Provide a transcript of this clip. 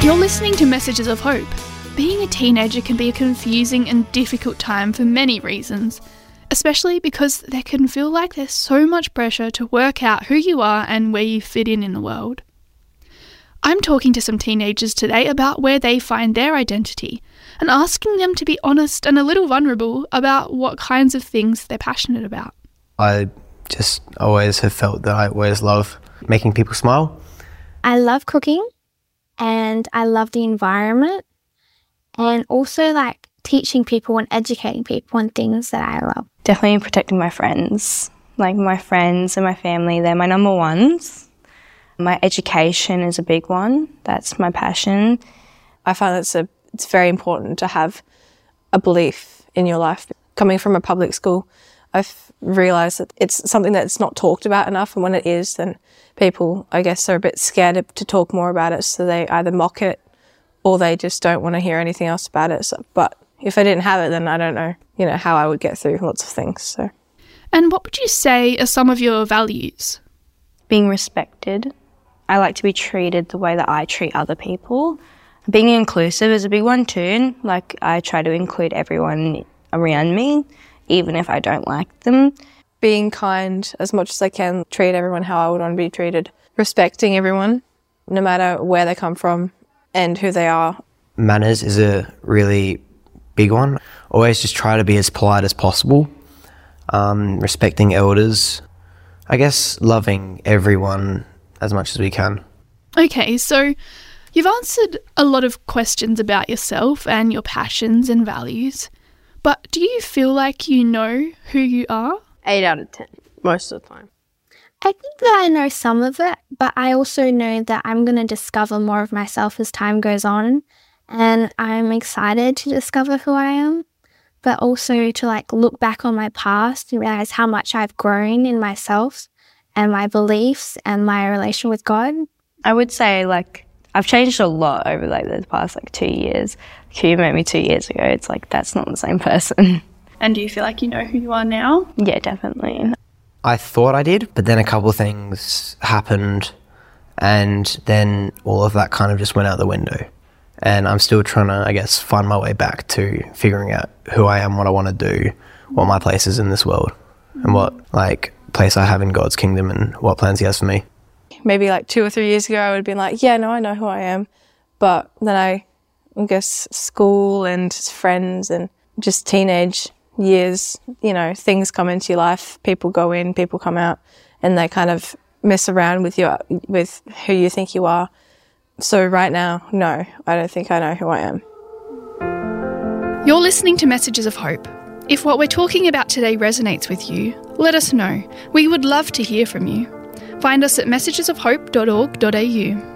You're listening to Messages of Hope. Being a teenager can be a confusing and difficult time for many reasons, especially because there can feel like there's so much pressure to work out who you are and where you fit in the world. I'm talking to some teenagers today about where they find their identity and asking them to be honest and a little vulnerable about what kinds of things they're passionate about. I just always have felt that I always love making people smile. I love cooking and I love the environment and also like teaching people and educating people on things that I love. Definitely protecting my friends. Like my friends and my family, they're my number ones. My education is a big one. That's my passion. I find it's very important to have a belief in your life. Coming from a public school, I've realised that it's something that's not talked about enough, and when it is, then people, I guess, are a bit scared to talk more about it, so they either mock it or they just don't want to hear anything else about it. So, but if I didn't have it, then I don't know, how I would get through lots of things. So. And what would you say are some of your values? Being respected. I like to be treated the way that I treat other people. Being inclusive is a big one too. Like I try to include everyone around me, even if I don't like them. Being kind as much as I can, treat everyone how I would want to be treated. Respecting everyone, no matter where they come from and who they are. Manners is a really big one. Always just try to be as polite as possible. Respecting elders. I guess loving everyone as much as we can. Okay, so you've answered a lot of questions about yourself and your passions and values, but do you feel like you know who you are? 8 out of 10, most of the time. I think that I know some of it, but I also know that I'm going to discover more of myself as time goes on, and I'm excited to discover who I am, but also to look back on my past and realise how much I've grown in myself and my beliefs and my relation with God. I would say I've changed a lot over the past 2 years. Who you met me 2 years ago, it's that's not the same person. And do you feel like you know who you are now? Yeah, definitely. I thought I did, but then a couple of things happened and then all of that kind of just went out the window. And I'm still trying to, I guess, find my way back to figuring out who I am, what I want to do, what my place is in this world, and what place I have in God's kingdom and what plans he has for me. Maybe 2 or 3 years ago I would have been yeah, no, I know who I am. But then I guess school and friends and just teenage years, things come into your life, people go in, people come out, and they kind of mess around with who you think you are. So right now, no, I don't think I know who I am. You're listening to Messages of Hope. If what we're talking about today resonates with you, let us know. We would love to hear from you. Find us at messagesofhope.org.au.